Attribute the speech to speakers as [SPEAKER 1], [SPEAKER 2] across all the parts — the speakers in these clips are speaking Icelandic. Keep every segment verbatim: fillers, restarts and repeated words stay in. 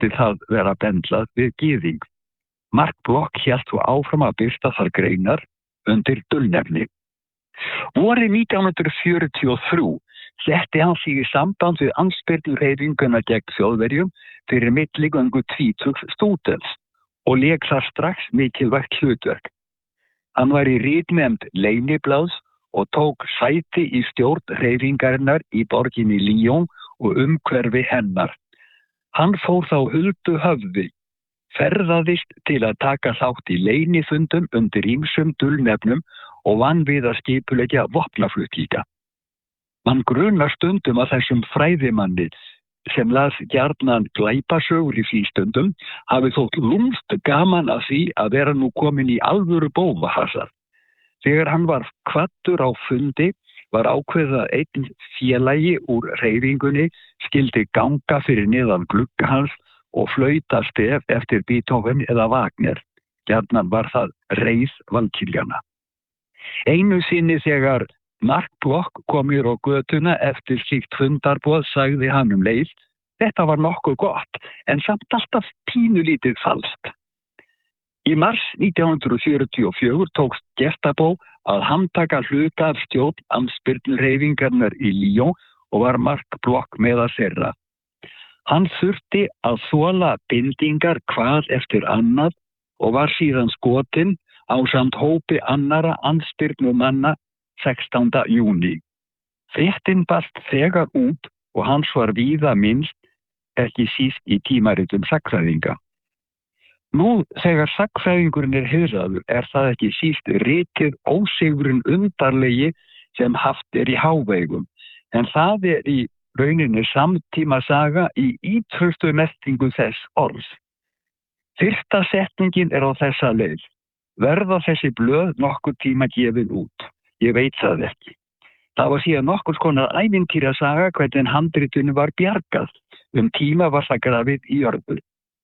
[SPEAKER 1] þótti það vera bendlað við gyðing. Mark Bloch hélt svo áfram að birta þar greinar undir dulnefni. Vorið nítján hundruð fjörutíu og þrjú setti hann sig í samband við andspyrnuhreyfinguna gegn Þjóðverjum fyrir milligöngu tvítugs stúdents og lék þar strax mikilvægt hlutverk. Hann var í ritnefnd Leyniblaðs og tók sæti í stjórn hreyfingarinnar í borginni Lyon og umhverfi hennar. Hann fór þá huldu höfði, ferðaðist til að taka þátt í leynifundum undir ýmsum dulnefnum og vann við að skipuleggja vopnaflutninga. Man grunar stundum að þessum fræðimanni sem las gjarnan glæpasögur í því stundum hafi þótt lúmst gaman að því að vera nú komin í alvöru bófahasar. Þegar hann var kvaddur á fundi var ákveðið að einn félagi úr hreyfingunni skyldi ganga fyrir neðan glugga hans og flauta stef eftir Beethoven eða Wagner. Gjarnan var það reið valkyljana. Einu sinni þegar Mark Bloch kom mér á götuna eftir slíkt fundarboð sagði hann um leið: þetta var nokkuð gott, en samt alltaf pínulítið falskt. Í mars nítján hundruð fjörutíu og fjögur tókst Gestapo að handtaka hluta af stjórn andspyrnuhreyfingarinnar í Lyon og var Mark Bloch meðal þeirra. Hann þurfti að þola bindingar hvað eftir annað og var síðan skotinn ásamt hópi annara andspyrnumanna sextánda júní. Fréttin barst þegar út og hans var víða minnst, ekki síst í tímaritum sagnfræðinga. Nú þegar sagnfræðingurinn er heiðraður er það ekki síst ritið ósigurinn undarlegi sem haft er í hávegum, en það er í rauninni samtíma saga í ýtrustu merkingu þess orðs. Fyrsta setningin er á þessa leið: verða þessi blöð nokkur tíma gefin út? Ég veit það ekki. Það var síðan nokkurs konar ævintýrasaga hvernig handritinu var bjargað. Um tíma var það grafið í jörðu.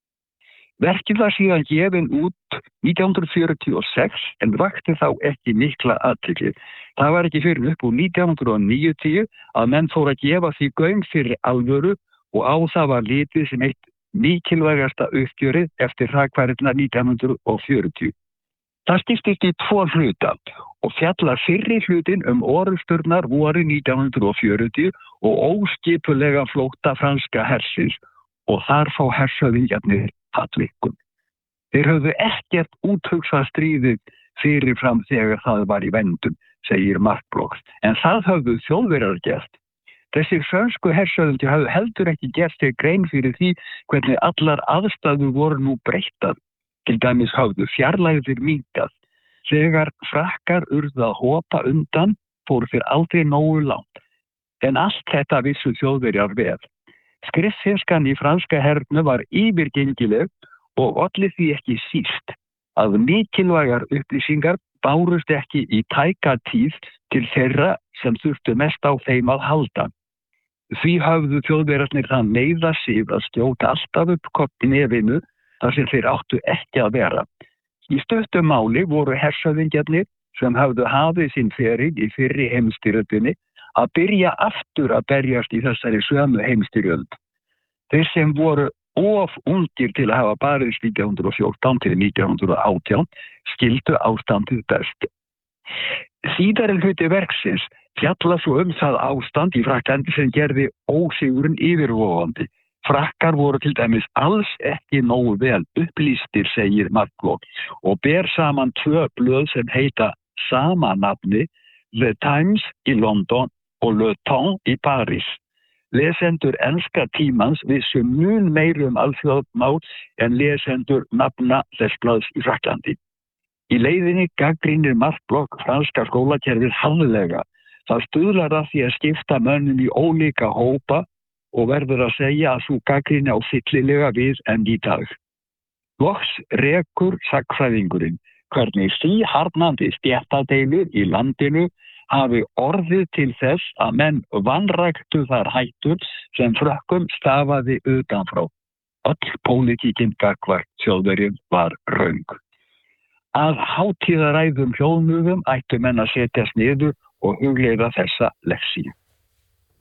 [SPEAKER 1] Verkið var síðan gefin út nítján hundruð fjörutíu og sex en vakti þá ekki mikla athygli. Það var ekki fyrir upp úr nítján hundruð níutíu að menn fóru að gefa því gaum fyrir alvöru og á það var litið sem eitt mikilvægasta uppgjörið eftir hrakfarirnar nítján hundruð fjörutíu. Það skiptist í tvo hluta og fjallar fyrri hlutin um orrusturnar vorið nítján hundruð fjörutíu og óskipulega flótta franska hersins og þar fá hershöfðingjarnir fallvikun. Þeir höfðu ekkert úthugsað stríðið fyrirfram þegar það var í vendum, segir Mark Bloch, en það höfðu Þjóðverjar gert. Þessir frönsku hershöfðingjar höfðu heldur ekki gert sér grein fyrir því hvernig allar aðstæður voru nú breyttað. Til dæmis höfðu fjarlægðir minnkað. Þegar Frakkar urðu að hopa undan fóru þeir aldrei nógu langt. En allt þetta vissu Þjóðverjar vel. Skriffinnskan í franska hernum var yfirgengileg og olli því ekki síst að mikilvægar upplýsingar bárust ekki í tæka tíð til þeirra sem þurftu mest á þeim að halda. Því höfðu Þjóðverjarnir það neyða sig að skjóta alltaf upp kopp í nefinu þar sem þeir áttu ekki að vera. Í stuttu máli voru hershöfðingjarnir sem höfðu hafið sinn feril í fyrri heimsstyrjöldinni að byrja aftur að berjast í þessari sömu heimsstyrjöld. Þeir sem voru of ungir til að hafa barist nítján hundruð fjórtán til nítján hundruð átján skildu ástandið best. Síðari hluti verksins fjalla svo um það ástand í Frakklandi sem gerði ósigurinn yfirvofandi. Frakkar voru til dæmis alls ekki nógu vel upplýstir, segir Mark Bloch, og ber saman tvö blöð sem heita sama nafni, The Times í London og Le Temps í París. Lesendur enska tímans vissu mun meira um alþjóðamál en lesendur nafna þess blaðs í Frakklandi. Í leiðinni gagnrýnir Mark Bloch franska skólakerfið harðlega. Það stuðlar að því að skipta mönnum í ólíka hópa og verður að segja að sú gagnrýni á fyllilega við enn í dag. Loks rekur sagnfræðingurinn hvernig síharðnandi stéttadeilur í landinu hafi orðið til þess að menn vanræktu þar hættur sem Frökkum stafaði utanfrá. Öll pólitíkin gagnvart Þjóðverjum var röng. Að hátíðaræðum hljóðnugum ættu menn að setjast niður og hugleiða þessa lexíu.